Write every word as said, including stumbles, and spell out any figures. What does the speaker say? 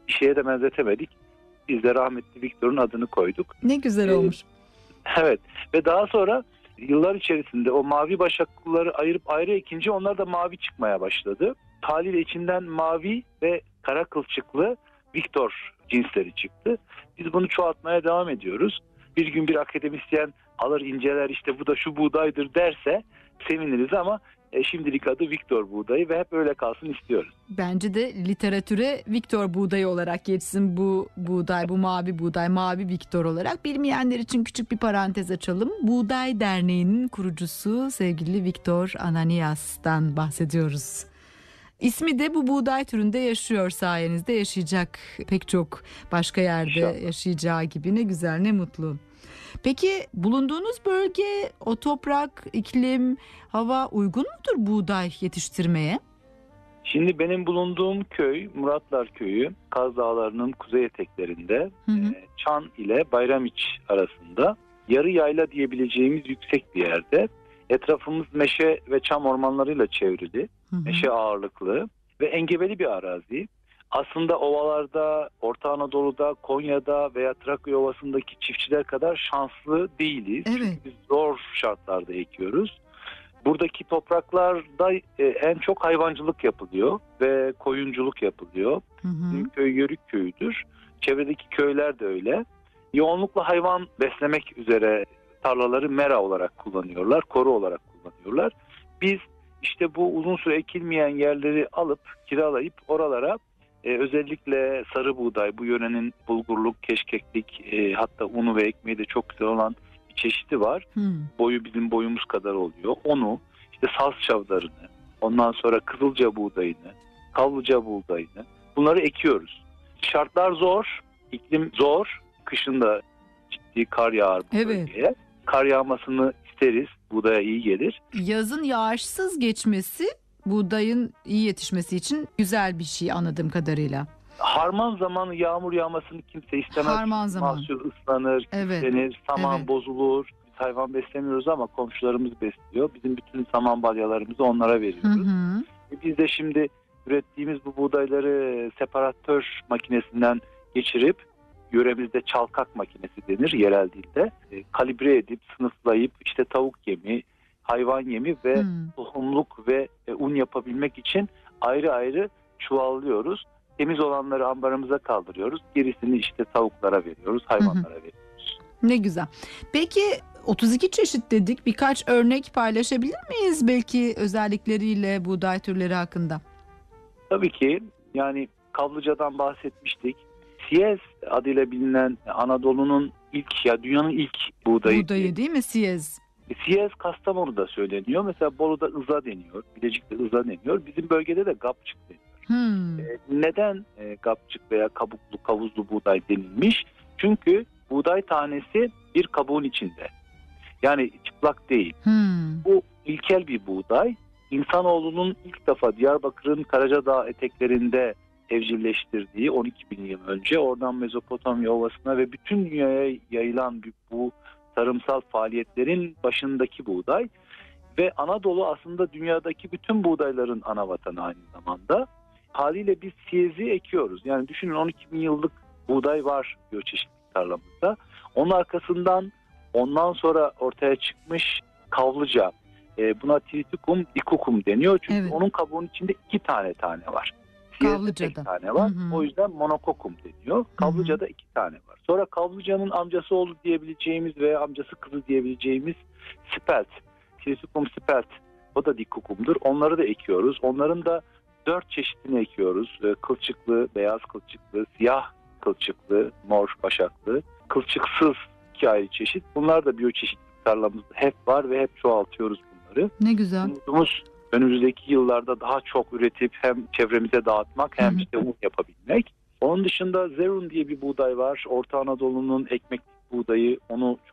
bir şeye de benzetemedik. Biz de rahmetli Victor'un adını koyduk. Ne güzel Ee, olmuş. Evet ve daha sonra yıllar içerisinde o mavi başaklıları ayırıp ayrı ekince onlar da mavi çıkmaya başladı. Haliyle içinden mavi ve kara kılçıklı Victor cinsleri çıktı. Biz bunu çoğaltmaya devam ediyoruz. Bir gün bir akademisyen alır inceler, işte bu da şu buğdaydır derse seviniriz ama e, şimdilik adı Victor buğdayı ve hep öyle kalsın istiyoruz. Bence de literatüre Victor buğdayı olarak geçsin bu buğday, bu mavi buğday, mavi Victor olarak. Bilmeyenler için küçük bir parantez açalım. Buğday Derneği'nin kurucusu sevgili Victor Ananias'tan bahsediyoruz. İsmi de bu buğday türünde yaşıyor sayenizde, yaşayacak pek çok başka yerde İnşallah. yaşayacağı gibi. Ne güzel, ne mutlu. Peki bulunduğunuz bölge, o toprak, iklim, hava uygun mudur buğday yetiştirmeye? Şimdi benim bulunduğum köy Muratlar Köyü, Kaz Dağları'nın kuzey eteklerinde, Hı hı. e, Çan ile Bayramiç arasında yarı yayla diyebileceğimiz yüksek bir yerde. Etrafımız meşe ve çam ormanlarıyla çevrili, Hı hı. meşe ağırlıklı ve engebeli bir arazi. Aslında ovalarda, Orta Anadolu'da, Konya'da veya Trakya Ovası'ndaki çiftçiler kadar şanslı değiliz. Evet. Çünkü biz zor şartlarda ekiyoruz. Buradaki topraklarda e, en çok hayvancılık yapılıyor ve koyunculuk yapılıyor. Hı hı. Bizim köy Yörük köyüdür. Çevredeki köyler de öyle. Yoğunlukla hayvan beslemek üzere tarlaları mera olarak kullanıyorlar, koru olarak kullanıyorlar. Biz işte bu uzun süre ekilmeyen yerleri alıp kiralayıp oralara e, özellikle sarı buğday, bu yörenin bulgurluk, keşkeklik, e, hatta unu ve ekmeği de çok güzel olan bir çeşidi var. Hı. Boyu bizim boyumuz kadar oluyor. Onu, işte saz çavdarını, ondan sonra kızılca buğdayını, kavlıca buğdayını, bunları ekiyoruz. Şartlar zor, iklim zor. Kışın da ciddi kar yağar bu Evet. bölgeye. Kar yağmasını isteriz, buğdaya iyi gelir. Yazın yağışsız geçmesi buğdayın iyi yetişmesi için güzel bir şey anladığım kadarıyla. Harman zamanı yağmur yağmasını kimse istemez. Harman zamanı. Mahsul ıslanır, Evet. küflenir, saman Evet. bozulur. Biz hayvan beslemiyoruz ama komşularımız besliyor. Bizim bütün saman balyalarımızı onlara Hı veriyoruz. hı. Biz de şimdi ürettiğimiz bu buğdayları separatör makinesinden geçirip, yöremizde çalkak makinesi denir yerel dilde, e, kalibre edip sınıflayıp işte tavuk yemi, hayvan yemi ve Hı. tohumluk ve e, un yapabilmek için ayrı ayrı çuvallıyoruz. Temiz olanları ambarımıza kaldırıyoruz. Gerisini işte tavuklara veriyoruz, hayvanlara veriyoruz. Ne güzel. Peki otuz iki çeşit dedik. Birkaç örnek paylaşabilir miyiz belki özellikleriyle buğday türleri hakkında? Tabii ki, yani kavlıcadan bahsetmiştik. Siyez adıyla bilinen Anadolu'nun ilk, ya dünyanın ilk buğdayı. Buğdayı değil mi? Siyez. Siyez Kastamonu'da söyleniyor. Mesela Bolu'da ıza deniyor. Bilecik'te ıza deniyor. Bizim bölgede de gapçık deniyor. Hmm. E, neden e, gapçık veya kabuklu, kavuzlu buğday denilmiş? Çünkü buğday tanesi bir kabuğun içinde. Yani çıplak değil. Hmm. Bu ilkel bir buğday. İnsanoğlunun ilk defa Diyarbakır'ın Karacadağ eteklerinde evcilleştirdiği on iki bin yıl önce, oradan Mezopotamya Ovası'na ve bütün dünyaya yayılan bir, bu tarımsal faaliyetlerin başındaki buğday. Ve Anadolu aslında dünyadaki bütün buğdayların ana vatanı aynı zamanda. Haliyle biz siyezi ekiyoruz. Yani düşünün, on iki bin yıllık buğday var biyoçeşitlilik tarlamızda. Onun arkasından ondan sonra ortaya çıkmış kavlıca. E, buna Triticum dicucum deniyor. Çünkü Evet. onun kabuğunun içinde iki tane tane var. Siyezde Kavlıcada. tek tane var. Hı hı. O yüzden monokokum deniyor. Kavlıcada iki tane var. Sonra kavlıcanın amcası oğlu diyebileceğimiz veya amcası kızı diyebileceğimiz spelt. Triticum spelt. O da dikukumdur. Onları da ekiyoruz. Onların da dört çeşitini ekiyoruz. E, kılçıklı, beyaz kılçıklı, siyah kılçıklı, mor başaklı, kılçıksız iki ayrı çeşit. Bunlar da biyoçeşitlilik tarlamızda hep var ve hep çoğaltıyoruz bunları. Ne güzel. Umudumuz önümüzdeki yıllarda daha çok üretip hem çevremize dağıtmak hem Hı hı. işte un yapabilmek. Onun dışında Zerun diye bir buğday var. Orta Anadolu'nun ekmek buğdayı, onu